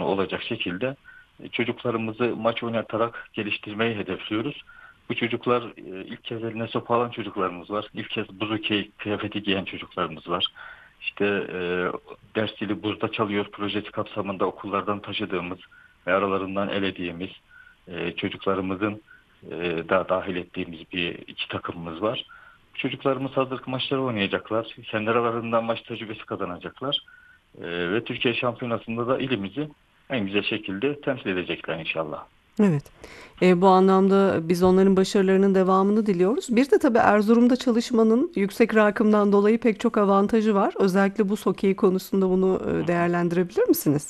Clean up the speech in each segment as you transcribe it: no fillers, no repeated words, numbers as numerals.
sonu olacak şekilde çocuklarımızı maç oynatarak geliştirmeyi hedefliyoruz. Bu çocuklar ilk kez eline sopa alan çocuklarımız var. İlk kez buz okey kıyafeti giyen çocuklarımız var. İşte ders zili buzda çalıyor projesi kapsamında okullardan taşıdığımız ve aralarından elediğimiz çocuklarımızın da dahil ettiğimiz iki takımımız var. Bu çocuklarımız hazırlık maçları oynayacaklar. Kendi aralarından maç tecrübesi kazanacaklar. Ve Türkiye Şampiyonası'nda da ilimizi en güzel şekilde temsil edecekler inşallah. Evet. Bu anlamda biz onların başarılarının devamını diliyoruz. Bir de tabii Erzurum'da çalışmanın yüksek rakımdan dolayı pek çok avantajı var. Özellikle bu hokeyi konusunda bunu değerlendirebilir misiniz?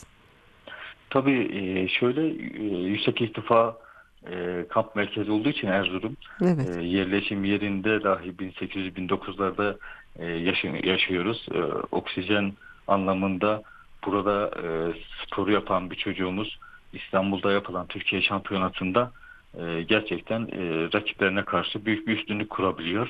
Tabii şöyle yüksek irtifa kamp merkezi olduğu için Erzurum Evet. yerleşim yerinde dahi 1800-1900'larda yaşıyoruz. Oksijen anlamında burada sporu yapan bir çocuğumuz İstanbul'da yapılan Türkiye Şampiyonası'nda gerçekten rakiplerine karşı büyük bir üstünlük kurabiliyor.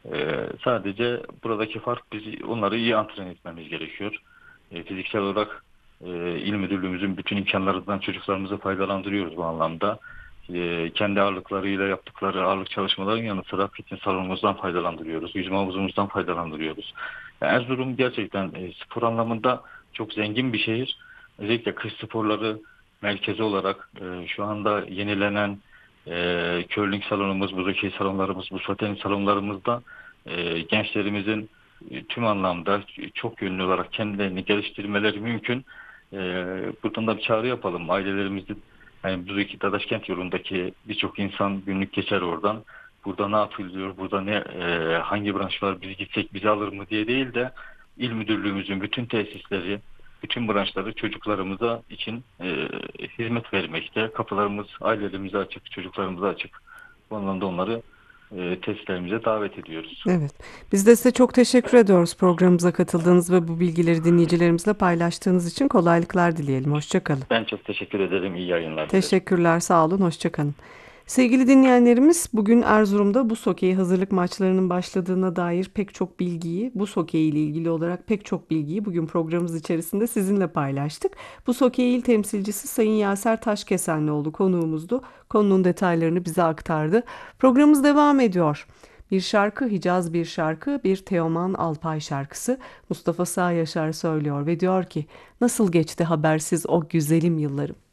Sadece buradaki fark biz onları iyi antren etmemiz gerekiyor. Fiziksel olarak İl Müdürlüğümüzün bütün imkanlarından çocuklarımızı faydalandırıyoruz bu anlamda. Kendi ağırlıklarıyla yaptıkları ağırlık çalışmaların yanı sıra fitness salonumuzdan faydalandırıyoruz. Yüzme havuzumuzdan faydalandırıyoruz. Yani Erzurum gerçekten spor anlamında çok zengin bir şehir. Özellikle kış sporları merkezi olarak şu anda yenilenen curling salonumuz, buz hokeyi salonlarımız, buz pateni salonlarımızda gençlerimizin tüm anlamda çok yönlü olarak kendilerini geliştirmeleri mümkün. Buradan da bir çağrı yapalım. Ailelerimizin yani buradaki Dadaşkent yolundaki birçok insan günlük geçer oradan. Burada ne yapılıyor, burada hangi branş var, biz gitsek bizi alır mı diye değil de İl Müdürlüğümüzün bütün tesisleri, bütün branşları çocuklarımıza için hizmet vermekte. Kapılarımız ailelerimize açık, çocuklarımıza açık. Bu anlamda onları tesislerimize davet ediyoruz. Evet. Biz de size çok teşekkür ediyoruz programımıza katıldığınız ve bu bilgileri dinleyicilerimizle paylaştığınız için kolaylıklar dileyelim. Hoşça kalın. Ben çok teşekkür ederim. İyi yayınlar dilerim. Teşekkürler, sağ olun, hoşça kalın. Sevgili dinleyenlerimiz, bugün Erzurum'da buz hokeyi hazırlık maçlarının başladığına dair pek çok bilgiyi, buz hokeyi ile ilgili olarak pek çok bilgiyi bugün programımız içerisinde sizinle paylaştık. Buz hokeyi il temsilcisi Sayın Yaser Taşkesenlioğlu konuğumuzdu. Konunun detaylarını bize aktardı. Programımız devam ediyor. Bir şarkı, Hicaz bir şarkı, bir Teoman Alpay şarkısı Mustafa Sağ Yaşar söylüyor ve diyor ki: nasıl geçti habersiz o güzelim yıllarım.